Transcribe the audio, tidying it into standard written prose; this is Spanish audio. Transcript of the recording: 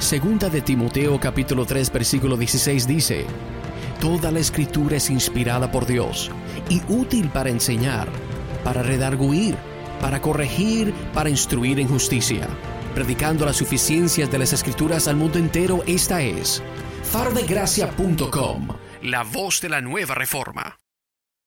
Segunda de Timoteo capítulo 3 versículo 16 dice: Toda la escritura es inspirada por Dios y útil para enseñar, para redarguir, para corregir, para instruir en justicia, predicando las suficiencias de las escrituras al mundo entero. Esta es farodegracia.com, la voz de la nueva reforma.